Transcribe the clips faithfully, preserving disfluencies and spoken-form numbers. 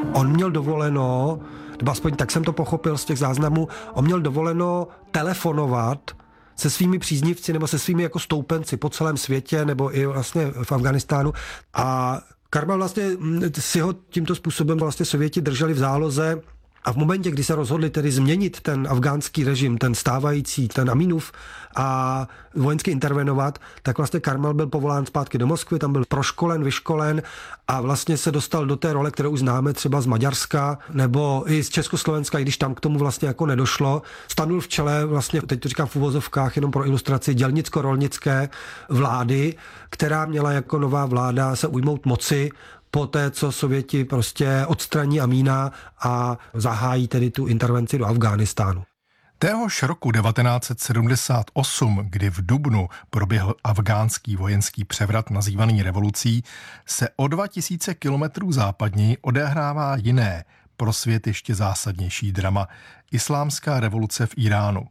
On měl dovoleno, nebo aspoň tak jsem to pochopil z těch záznamů, on měl dovoleno telefonovat se svými příznivci nebo se svými jako stoupenci po celém světě nebo i vlastně v Afghánistánu. A Karmal vlastně si ho tímto způsobem vlastně Sověti drželi v záloze. A v momentě, kdy se rozhodli tedy změnit ten afgánský režim, ten stávající, ten Amínův a vojensky intervenovat, tak vlastně Karmal byl povolán zpátky do Moskvy, tam byl proškolen, vyškolen a vlastně se dostal do té role, kterou už známe třeba z Maďarska nebo i z Československa, i když tam k tomu vlastně jako nedošlo. Stanul v čele vlastně, teď to říkám v uvozovkách, jenom pro ilustraci, dělnicko-rolnické vlády, která měla jako nová vláda se ujmout moci po té, co Sověti prostě odstraní Amína a zahájí tedy tu intervenci do Afghánistánu. Téhož roku devatenáct set sedmdesát osm, kdy v dubnu proběhl afgánský vojenský převrat nazývaný revolucí, se o dva tisíce kilometrů západněji odehrává jiné, pro svět ještě zásadnější drama – islámská revoluce v Iránu.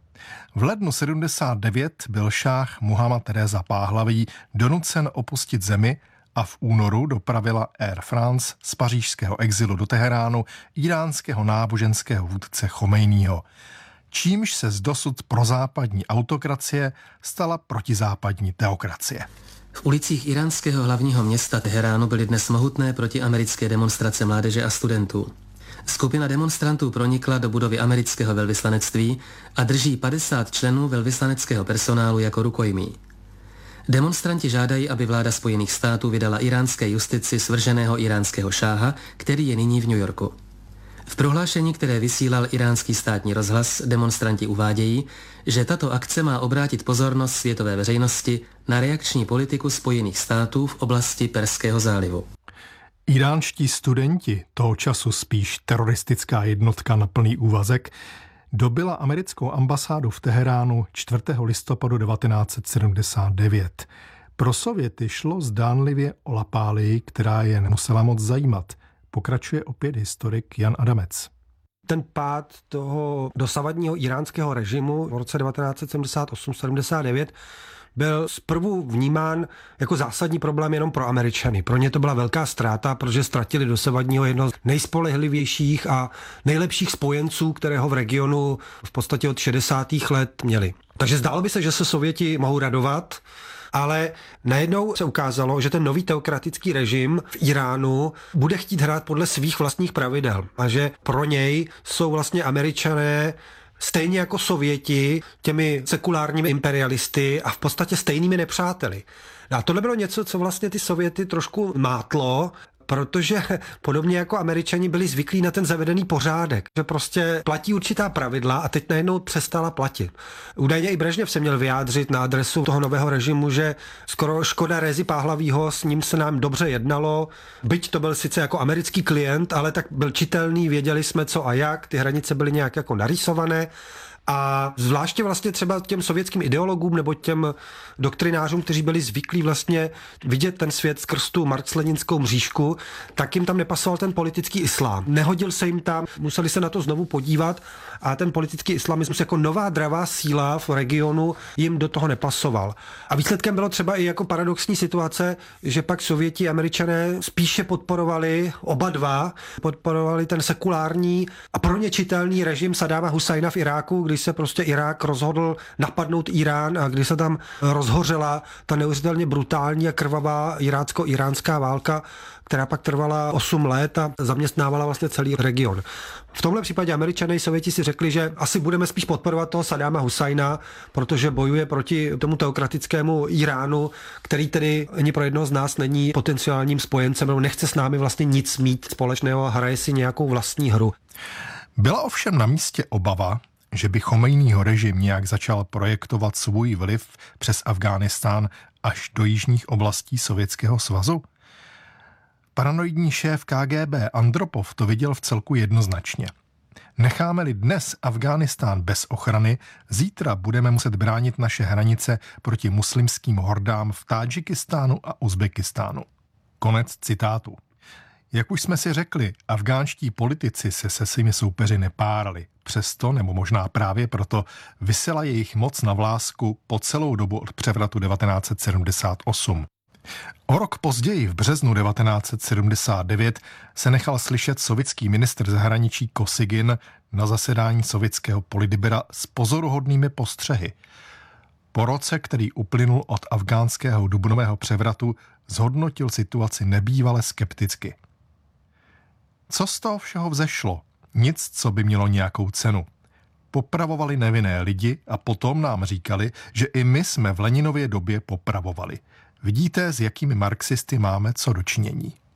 V lednu sedmdesát devět byl šáh Muhammad Réza Páhlaví donucen opustit zemi a v únoru dopravila Air France z pařížského exilu do Teheránu iránského náboženského vůdce Chomejního, čímž se z dosud prozápadní autokracie stala protizápadní teokracie. V ulicích iránského hlavního města Teheránu byly dnes mohutné protiamerické demonstrace mládeže a studentů. Skupina demonstrantů pronikla do budovy amerického velvyslanectví a drží padesát členů velvyslaneckého personálu jako rukojmí. Demonstranti žádají, aby vláda Spojených států vydala iránské justici svrženého iránského šáha, který je nyní v New Yorku. V prohlášení, které vysílal iránský státní rozhlas, demonstranti uvádějí, že tato akce má obrátit pozornost světové veřejnosti na reakční politiku Spojených států v oblasti Perského zálivu. Iránští studenti, toho času spíš teroristická jednotka na plný úvazek, dobila americkou ambasádu v Teheránu čtvrtého listopadu devatenáct set sedmdesát devět. Pro Sověty šlo zdánlivě o lapálii, která je nemusela moc zajímat. Pokračuje opět historik Jan Adamec. Ten pád toho dosavadního iránského režimu v roce devatenáct set sedmdesát osm sedmdesát devět byl zprvu vnímán jako zásadní problém jenom pro Američany. Pro ně to byla velká ztráta, protože ztratili dosavadního jednoho z nejspolehlivějších a nejlepších spojenců, kterého v regionu v podstatě od šedesátých let měli. Takže zdálo by se, že se Sověti mohou radovat, ale najednou se ukázalo, že ten nový teokratický režim v Iránu bude chtít hrát podle svých vlastních pravidel a že pro něj jsou vlastně Američané stejně jako Sověti těmi sekulárními imperialisty a v podstatě stejnými nepřáteli. A tohle bylo něco, co vlastně ty Sověty trošku mátlo, protože podobně jako Američani byli zvyklí na ten zavedený pořádek, že prostě platí určitá pravidla a teď najednou přestala platit. Údajně i Brežněv se měl vyjádřit na adresu toho nového režimu, že skoro škoda Rézy Páhlavího, s ním se nám dobře jednalo, byť to byl sice jako americký klient, ale tak byl čitelný, věděli jsme co a jak, ty hranice byly nějak jako narýsované. A zvláště vlastně třeba těm sovětským ideologům nebo těm doktrinářům, kteří byli zvyklí vlastně vidět ten svět skrz tu marx-leninskou mřížku, tak jim tam nepasoval ten politický islám. Nehodil se jim tam, museli se na to znovu podívat a ten politický islamismus jako nová dravá síla v regionu jim do toho nepasoval. A výsledkem bylo třeba i jako paradoxní situace, že pak Sověti a Američané spíše podporovali oba dva, podporovali ten sekulární a pro ně čitelný režim Saddáma Husajna v Iráku, kdy se prostě Irák rozhodl napadnout Irán a kdy se tam rozhořela ta neuvěřitelně brutální a krvavá irácko-iránská válka, která pak trvala osm let a zaměstnávala vlastně celý region. V tomhle případě Američané i Sověti si řekli, že asi budeme spíš podporovat toho Saddáma Husajna, protože bojuje proti tomu teokratickému Iránu, který tedy ani pro jednoho z nás není potenciálním spojencem, nebo nechce s námi vlastně nic mít společného a hraje si nějakou vlastní hru. Byla ovšem na místě obava, že by Chomejního režim nějak začal projektovat svůj vliv přes Afghánistán až do jižních oblastí Sovětského svazu? Paranoidní šéf K G B Andropov to viděl v celku jednoznačně. Necháme-li dnes Afghánistán bez ochrany, zítra budeme muset bránit naše hranice proti muslimským hordám v Tádžikistánu a Uzbekistánu. Konec citátu. Jak už jsme si řekli, afgánští politici se se svými soupeři nepárali. Přesto, nebo možná právě proto, visela jejich moc na vlásku po celou dobu od převratu devatenáct set sedmdesát osm. O rok později, v březnu devatenáct set sedmdesát devět, se nechal slyšet sovětský ministr zahraničí Kosygin na zasedání sovětského politbyra s pozoruhodnými postřehy. Po roce, který uplynul od afghánského dubnového převratu, zhodnotil situaci nebývale skepticky. Co z toho všeho vzešlo? Nic, co by mělo nějakou cenu. Popravovali nevinné lidi a potom nám říkali, že i my jsme v Leninově době popravovali. Vidíte, s jakými marxisty máme co dočinění.